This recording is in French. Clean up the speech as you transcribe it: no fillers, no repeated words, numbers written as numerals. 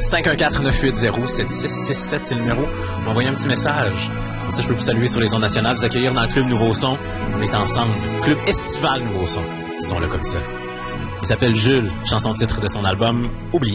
514-980-7667, c'est le numéro. M'envoyez un petit message. Comme ça, je peux vous saluer sur les ondes nationales, vous accueillir dans le Club Nouveau Son. On est ensemble. Club estival Nouveau Son. Ils sont là comme ça. Il s'appelle Jules, chanson titre de son album Oublié.